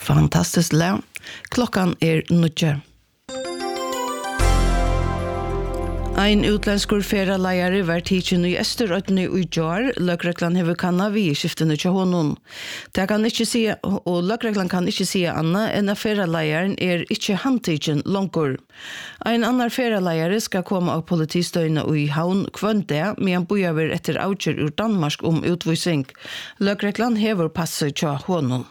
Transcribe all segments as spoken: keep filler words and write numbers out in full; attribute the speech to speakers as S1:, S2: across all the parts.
S1: Fantastiskt lä. Klockan är nutje. Ein utlendskur feralejare var tidsin i Østerøytene i jar, løgreglan hever kanna vi skiftene til honom. Det kan ikke si, og løgreglan kan ikke si anna enn at feralejaren er ikke handtidsin langkur. Ein annar feralejare skal komme av politistøyne i havn kvønde, men bojaver etter avgjør ur Danmark om utvisning. Løgreglan hever passet til honom.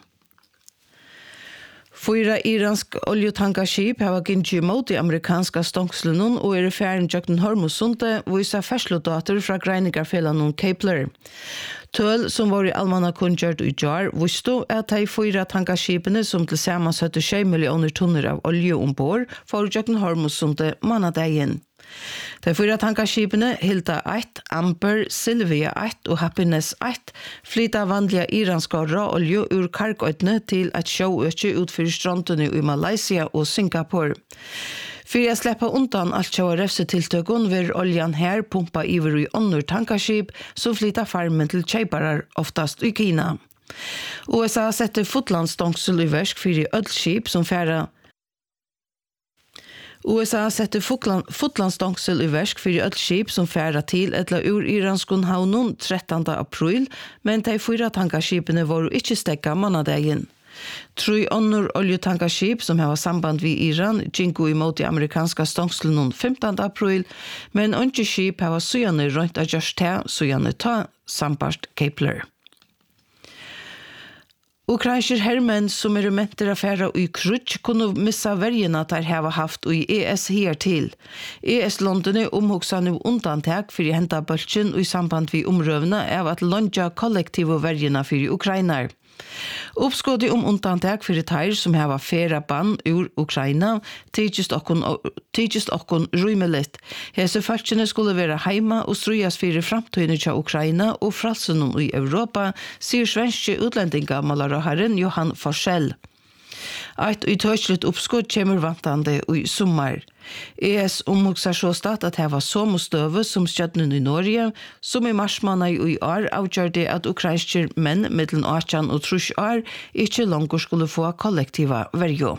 S1: Fyra iransk oljetankarskip har gingi mot de amerikanska stångslunnen og er i færen Jökten Hormusunde, visa ferslodater fra greiningarfellanon Kepler. Tøl som var i almanna kundgjørt i jar, visste at de fyra tankarskipene som til sammen syttisju millioner tonner av olje ombord for Jökten Hormusunde manadegin. De fyra tankarskipene Hilda ett, Amber, Sylvia ett og Happiness ett flyta vanliga iranska råolje ur Kargøytene til at sjåøkje utfyr strandene i Malaysia og Singapore. For jeg slipper undan alt sjåa refsetiltøkken vil oljan her pumpa iver i ånder tankarskip som flyta farmen til kjeiparar oftast i Kina. U S A setter fotlandsstångsel i versk for i ødskip som færa U S A setter fotlandsstångsel i versk for et skip som færa til etla ur iranskun havnun trettande april, men de fyra tankarskipene var ikke stekka månadegin. Troi ånder oljetankarskip som har samband vid Iran gingo imot de amerikanska stångselnun femtande april, men ikke skip har sujane rundt av just her, sujane ta sambart Kepler. Ukrainske hermenn som er menter affæra i krutsk kunne missa verjena der hava haft i E S her til. E S-londene omhugsa nu undantag for å henta bølgen i samband vi omrøvene av at londja kollektive verjena for Ukrainar. Uppskådi om undantag for teir som hava færa bann ur Ukraina tidgjist okkon rymeligt. Hese falskene skulle være heima og strujas fyrir framtøyne til Ukraina og fralsenun i Europa, sier svenske utlendingamalaraherren Johan Forsell. Eit utøyslet uppskott kommer vantande i sommar. E S omhugsar så stat at heva som støve som stjødnen i Norge, som i marsmanna i år avgjør det at ukrainske menn mittelen atjan og trus år ikke langer skulle få kollektiva verjo.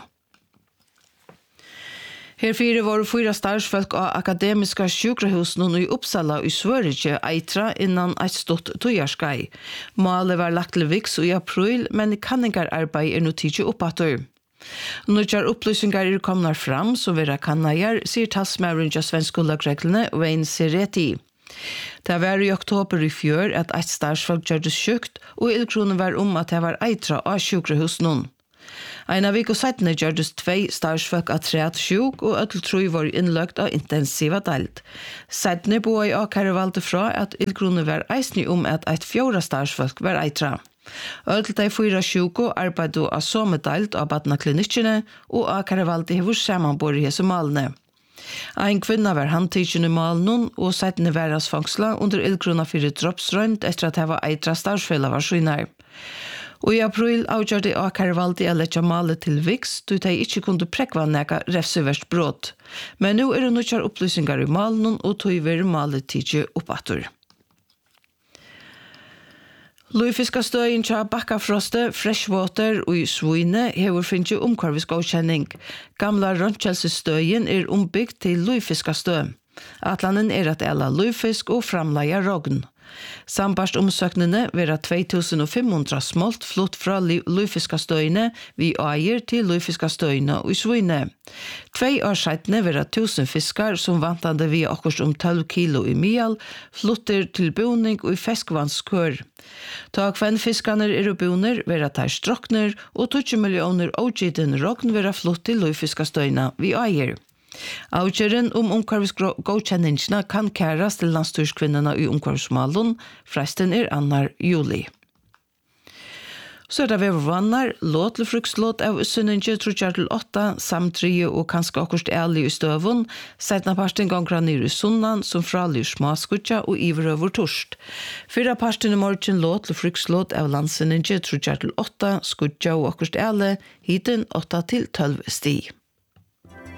S1: Herfyre var fyra starsfolk av akademiska sjukrahusen i Uppsala i Sverige eitra innan eit stort tojarskai. Målet var lagt til viks i april, men kanningararbeid er nå tidlig oppatur. Når opplysningar er komnar fram, så vera kannajar, sier talsmæren til svenske lagreglene Wayne Sereti. Det var i oktober i fjør at eit starsfolk gjørdes sjukt, og ildkronen var om at det var eitra av sjukrahusen. Ein av vik og seitene gjørdes tvei starsfolk av treat sjuk, og ødel troi var innløgt av intensiva delt. Seitene boa i akare valgte fra at ildkronen var eisnig om at eit fjóra starsfolk var eitra. Ødel de fyra sjuko arbeidu av somme delt av badna klinikkene, og akare valgte hevur samanbor i hese malene. Ein kvinna var handtidsen i malen, og seitene væras fangsla under ildkrona fyrir droppsrønt etter at heva eitra starsfela var skynar. Og i april avgjørte akare valgte å letja malet til viks, du de ikke kunne prekva neka refseverst brot. Men nu er det nukjar opplysningar i malen, og tog ver malet tidsi oppatur. Luifiskastøyen tja Bakkafroste, Freshwater og i Svine hever finnje omkarvisk-godkjenning. Gamla Røntjelsestøyen er ombygd til luifiskastø. Atlanen er at ela luifisk og framleia rogn. Sambarst omsøknene vera två tusen fem hundra smolt flott fra luifiskastøyene vi eier til luifiskastøyene og i Svine. Tvei årseitene vera tusen fiskar som vantande vi akkurat om tolv kilo i mial, flotter til boning og i feskvannskør. Ta kvennfiskane er og boner vera tar strokner og tjúgu millioner ågjiden rogn vera flott til luifiskastøyene vi eier. Avgjøren om omkarvisk-godkjenningsna kan kæras til landstyrskvinnerne i omkarvismalen, fresten er annar juli. Så er det vi vannar, låt til frukslåt av Sunninge trutjar til åtta, samtrige og kanskje akkurst ærlig i støvun, setna parten gongra nir i sunnan, som fralig smaskutja og iverøver torst. Fyra parten i morgen låt til frukslåt av landsunninge trutjar til åtta, skutja og akkurst ærlig, hiten åtta til tolv sti.